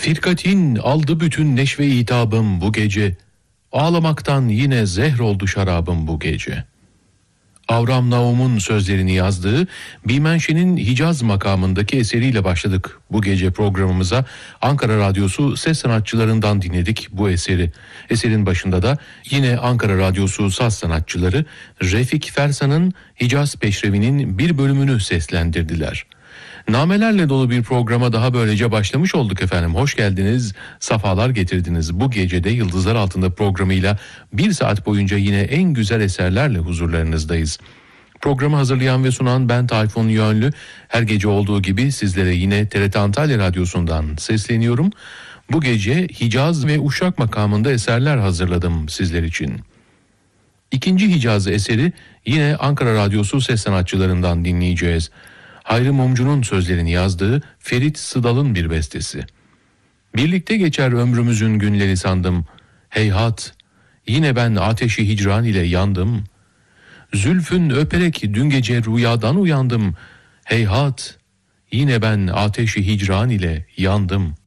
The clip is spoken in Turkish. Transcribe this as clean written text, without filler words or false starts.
Firkatin aldı bütün neşve hitabım bu gece. Ağlamaktan yine zehr oldu şarabım bu gece. Avram Naum'un sözlerini yazdığı Bimenşe'nin Hicaz makamındaki eseriyle başladık bu gece programımıza. Ankara Radyosu ses sanatçılarından dinledik bu eseri. Eserin başında da yine Ankara Radyosu saz sanatçıları Refik Fersan'ın Hicaz Peşrevi'nin bir bölümünü seslendirdiler. Namelerle dolu bir programa daha böylece başlamış olduk efendim. Hoş geldiniz, safalar getirdiniz. Bu gecede Yıldızlar Altında programıyla bir saat boyunca yine en güzel eserlerle huzurlarınızdayız. Programı hazırlayan ve sunan ben Tayfun Yönlü. Her gece olduğu gibi sizlere yine TRT Antalya Radyosu'ndan sesleniyorum. Bu gece Hicaz ve Uşak makamında eserler hazırladım sizler için. İkinci Hicaz eseri yine Ankara Radyosu ses sanatçılarından dinleyeceğiz. Hayri Mumcu'nun sözlerini yazdığı Ferit Sıdal'ın bir bestesi. Birlikte geçer ömrümüzün günleri sandım. Heyhat, yine ben ateşi hicran ile yandım. Zülfün öperek dün gece rüyadan uyandım. Heyhat, yine ben ateşi hicran ile yandım.